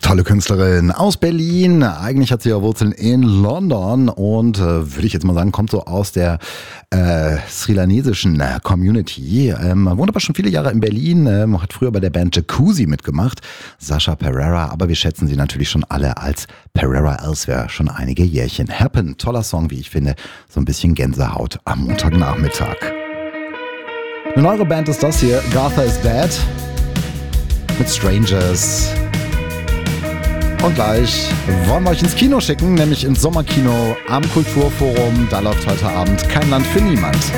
Tolle Künstlerin aus Berlin. Eigentlich hat sie ja Wurzeln in London und würde ich jetzt mal sagen, kommt so aus der sri-lanesischen Community. Wohnt aber schon viele Jahre in Berlin, hat früher bei der Band Jacuzzi mitgemacht. Sasha Perera, aber wir schätzen sie natürlich schon alle als Perera Elsewhere, schon einige Jährchen. Happen, toller Song, wie ich finde. So ein bisschen Gänsehaut am Montagnachmittag. Eine neue Band ist das hier, Gartha is Bad mit Strangers. Und gleich wollen wir euch ins Kino schicken, nämlich ins Sommerkino am Kulturforum. Da läuft heute Abend Kein Land für niemand.